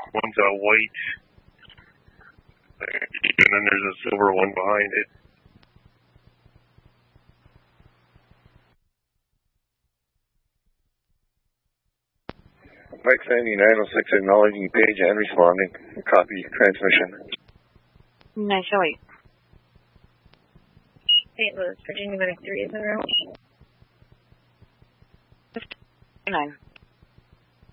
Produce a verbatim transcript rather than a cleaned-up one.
one's a white, and then there's a silver one behind it. Mike seventy-nine oh six acknowledging page and responding. Copy transmission. Nice show eight. Saint Louis, Virginia Medic three is en route. fifty-nine.